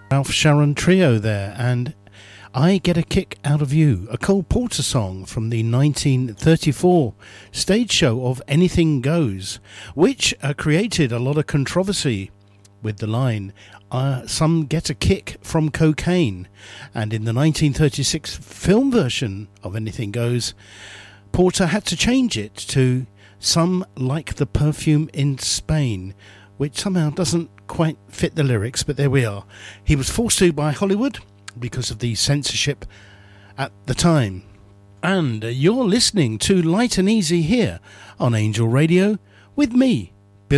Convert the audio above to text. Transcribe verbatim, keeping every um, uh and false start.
Ralph Sharon Trio there, and I Get a Kick Out of You, a Cole Porter song from the nineteen thirty-four stage show of Anything Goes, which uh, created a lot of controversy with the line, uh, some get a kick from cocaine. And in the nineteen thirty-six film version of Anything Goes, Porter had to change it to some like the perfume in Spain, which somehow doesn't quite fit the lyrics, but there we are. He was forced to by Hollywood because of the censorship at the time. And you're listening to Light and Easy here on Angel Radio with me,